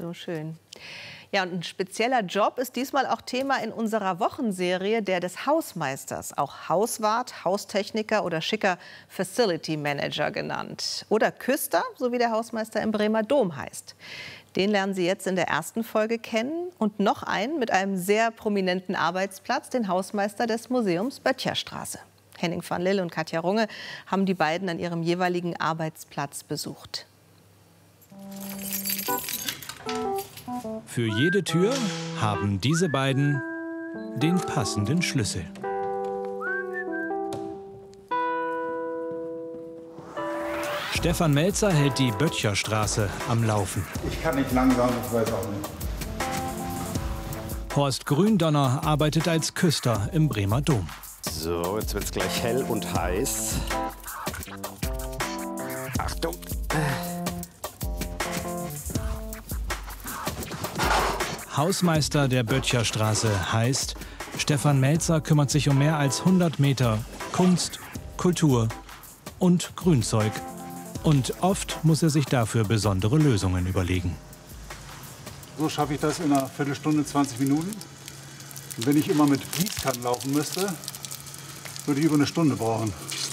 So schön. Ja, und ein spezieller Job ist diesmal auch Thema in unserer Wochenserie, der des Hausmeisters, auch Hauswart, Haustechniker oder schicker Facility Manager genannt. Oder Küster, so wie der Hausmeister im Bremer Dom heißt. Den lernen Sie jetzt in der ersten Folge kennen. Und noch einen mit einem sehr prominenten Arbeitsplatz, den Hausmeister des Museums Böttcherstraße. Henning van Lille und Katja Runge haben die beiden an ihrem jeweiligen Arbeitsplatz besucht. Für jede Tür haben diese beiden den passenden Schlüssel. Stefan Melzer hält die Böttcherstraße am Laufen. Ich kann nicht langsam, ich weiß auch nicht. Horst Gründonner arbeitet als Küster im Bremer Dom. So, jetzt wird es gleich hell und heiß. Achtung! Hausmeister der Böttcherstraße heißt, Stefan Melzer kümmert sich um mehr als 100 Meter Kunst, Kultur und Grünzeug. Und oft muss er sich dafür besondere Lösungen überlegen. So schaffe ich das in einer Viertelstunde, 20 Minuten. Und wenn ich immer mit Gießkannen laufen müsste, würde ich über eine Stunde brauchen.